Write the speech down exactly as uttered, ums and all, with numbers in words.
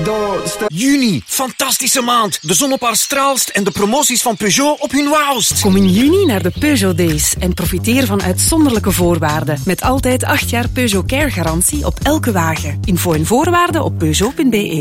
Juni, fantastische maand. De zon op haar straalst en de promoties van Peugeot op hun wauwst. Kom in juni naar de Peugeot Days en profiteer van uitzonderlijke voorwaarden. Met altijd acht jaar Peugeot Care garantie op elke wagen. Info en voorwaarden op peugeot punt be.